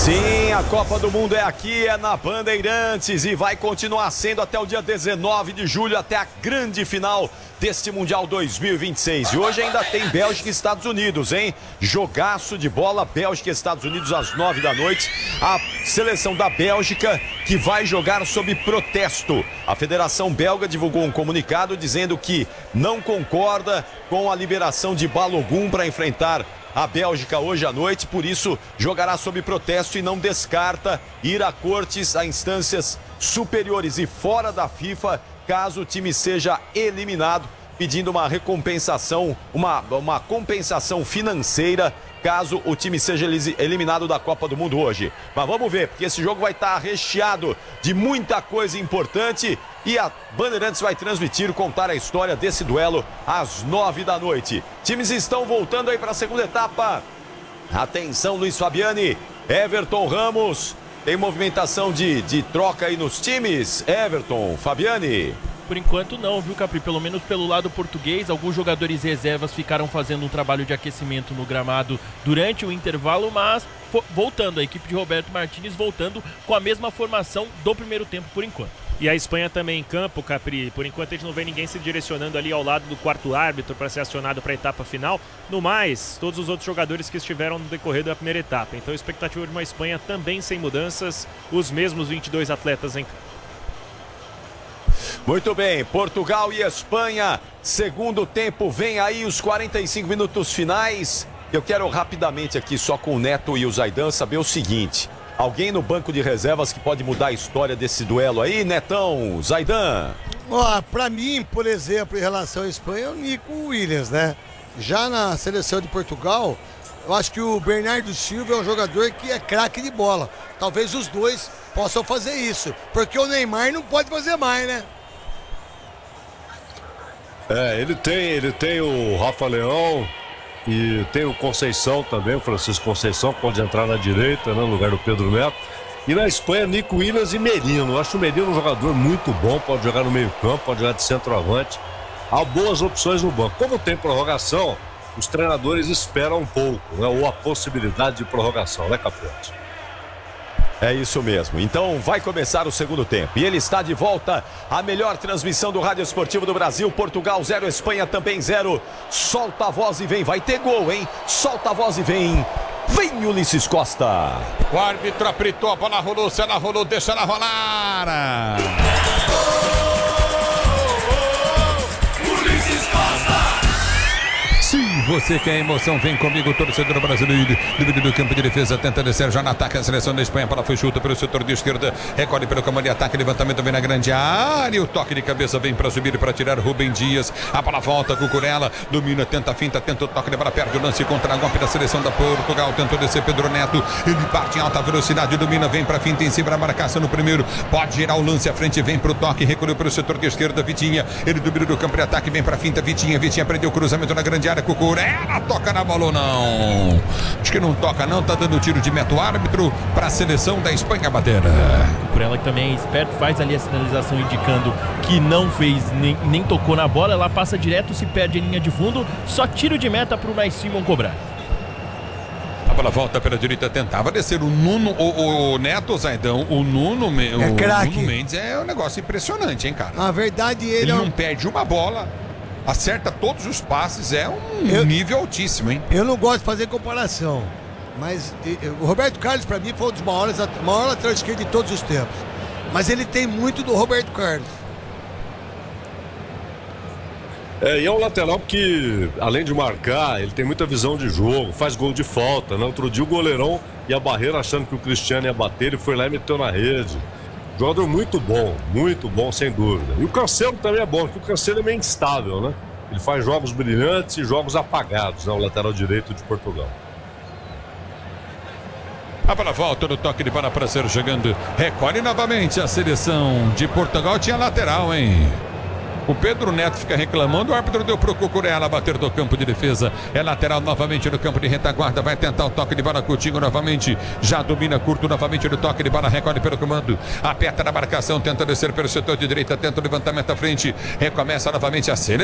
Sim, a Copa do Mundo é aqui, é na Bandeirantes e vai continuar sendo até o dia 19 de julho, até a grande final deste Mundial 2026. E hoje ainda tem Bélgica e Estados Unidos, hein? Jogaço de bola, Bélgica e Estados Unidos às 9 da noite. A seleção da Bélgica que vai jogar sob protesto. A Federação Belga divulgou um comunicado dizendo que não concorda com a liberação de Balogun para enfrentar a Bélgica hoje à noite, por isso jogará sob protesto e não descarta ir a cortes, a instâncias superiores e fora da FIFA, caso o time seja eliminado, pedindo uma recompensação, uma compensação financeira, caso o time seja eliminado da Copa do Mundo hoje. Mas vamos ver, porque esse jogo vai estar recheado de muita coisa importante e a Bandeirantes vai transmitir, contar a história desse duelo às 9 da noite. Times estão voltando aí para a segunda etapa. Atenção, Luiz Fabiani, Everton Ramos. Tem movimentação de troca aí nos times? Everton, Fabiani. Por enquanto não, viu, Capri? Pelo menos pelo lado português, alguns jogadores reservas ficaram fazendo um trabalho de aquecimento no gramado durante o intervalo, mas voltando, a equipe de Roberto Martínez voltando com a mesma formação do primeiro tempo por enquanto. E a Espanha também em campo, Capri. Por enquanto a gente não vê ninguém se direcionando ali ao lado do quarto árbitro para ser acionado para a etapa final. No mais, todos os outros jogadores que estiveram no decorrer da primeira etapa. Então a expectativa de uma Espanha também sem mudanças, os mesmos 22 atletas em campo. Muito bem, Portugal e Espanha, segundo tempo, vem aí os 45 minutos finais. Eu quero rapidamente aqui, só com o Neto e o Zaidan, saber o seguinte: alguém no banco de reservas que pode mudar a história desse duelo aí, Netão, Zaidan? Pra mim, por exemplo, em relação à Espanha, é o Nico Williams, né? Já na seleção de Portugal, eu acho que o Bernardo Silva é um jogador que é craque de bola. Talvez os dois possam fazer isso, porque o Neymar não pode fazer mais, né? Ele tem o Rafa Leão e tem o Conceição também, o Francisco Conceição, que pode entrar na direita, né, no lugar do Pedro Neto. E na Espanha, Nico Williams e Merino. Eu acho o Merino um jogador muito bom, pode jogar no meio campo, pode jogar de centroavante. Há boas opções no banco. Como tem prorrogação, os treinadores esperam um pouco, né, ou a possibilidade de prorrogação, né, Capote? É isso mesmo. Então vai começar o segundo tempo. E ele está de volta. A melhor transmissão do Rádio Esportivo do Brasil. Portugal 0, Espanha também 0. Solta a voz e vem. Vai ter gol, hein? Solta a voz e vem. Vem Ulisses Costa. O árbitro apitou, a bola rolou, se ela rolou, deixa ela rolar. Você quer emoção, vem comigo, torcedor brasileiro. Dividido do campo de defesa, tenta descer já no ataque. A seleção da Espanha, para foi chuta pelo setor de esquerda, recolhe pelo campo de ataque, levantamento vem na grande área. O toque de cabeça vem para subir e para tirar Rubem Dias. A bola volta, Cucurella domina, tenta a finta, tenta o toque de bola, perde o lance contra a golpe da seleção da Portugal. Tentou descer Pedro Neto, ele parte em alta velocidade, domina, vem para a finta em cima da marcação no primeiro. Pode girar o lance à frente, vem para o toque, recolheu pelo setor de esquerda, Vitinha. Ele domina do campo de ataque, vem para a finta, Vitinha prendeu o cruzamento na grande área, Cucurella. Ela toca na bola ou não? Acho que não toca não, tá dando tiro de meta o árbitro para a seleção da Espanha bater. Cucurella, que também é esperto, faz ali a sinalização indicando que não fez, nem tocou na bola. Ela passa direto, se perde em linha de fundo, só tiro de meta para o Unai Simon cobrar. A bola volta pela direita, tentava descer o Nuno, o Neto, Zaidão, o Nuno Mendes é um negócio impressionante, hein, cara? Na verdade, ele não perde uma bola, acerta todos os passes, é um nível altíssimo, hein? Eu não gosto de fazer comparação, mas o Roberto Carlos, para mim, foi um dos maior lateral esquerdo de todos os tempos. Mas ele tem muito do Roberto Carlos. E é um lateral que, além de marcar, ele tem muita visão de jogo, faz gol de falta, né? Outro dia o goleirão e a barreira achando que o Cristiano ia bater, ele foi lá e meteu na rede. Jogador muito bom, sem dúvida. E o Cancelo também é bom, porque o Cancelo é meio instável, né? Ele faz jogos brilhantes e jogos apagados, né? O lateral direito de Portugal. A bola volta no toque de bola para ser chegando. Recolhe novamente a seleção de Portugal. Tinha lateral, hein? O Pedro Neto fica reclamando, o árbitro deu pro Cucurella bater do campo de defesa. É lateral novamente no campo de retaguarda, vai tentar o toque de bola, Coutinho novamente, já domina curto novamente no toque de bola, recolhe pelo comando, aperta na marcação, tenta descer pelo setor de direita, tenta o levantamento à frente, recomeça novamente a seleção.